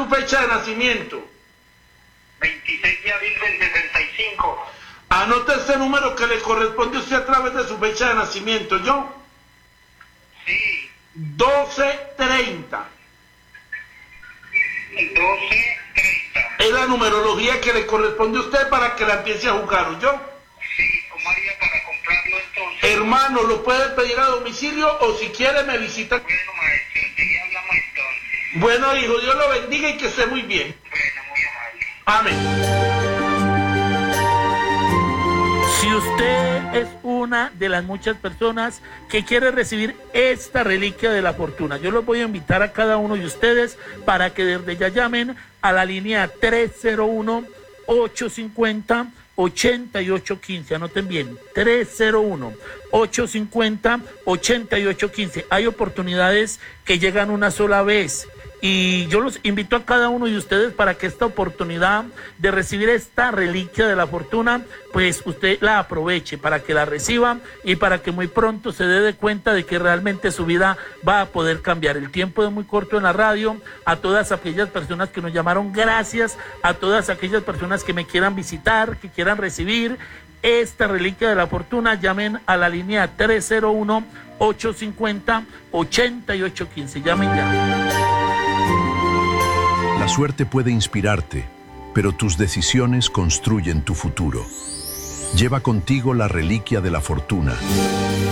tu fecha de nacimiento? 26 de abril del 65. Anota este número que le corresponde a usted a través de su fecha de nacimiento. ¿Yo? Sí. 1230. 1230. Es la numerología que le corresponde a usted para que la empiece a jugar. ¿Yo? Sí, ¿cómo haría para comprarlo entonces? Hermano, lo puede pedir a domicilio o si quiere me visita. Bueno, maestro, enseguida hablamos entonces. Bueno, hijo, Dios lo bendiga y que esté muy bien. Bueno, muy amable. Amén. Si usted es una de las muchas personas que quiere recibir esta reliquia de la fortuna, yo los voy a invitar a cada uno de ustedes para que desde ya llamen a la línea 301-850-8815. Anoten bien, 301-850-8815. Hay oportunidades que llegan una sola vez. Y yo los invito a cada uno de ustedes para que esta oportunidad de recibir esta reliquia de la fortuna, pues usted la aproveche para que la reciba y para que muy pronto se dé cuenta de que realmente su vida va a poder cambiar. El tiempo es muy corto en la radio. A todas aquellas personas que nos llamaron, gracias. A todas aquellas personas que me quieran visitar, que quieran recibir esta reliquia de la fortuna, llamen a la línea 301-850-8815. Llamen ya. La suerte puede inspirarte, pero tus decisiones construyen tu futuro. Lleva contigo la reliquia de la fortuna.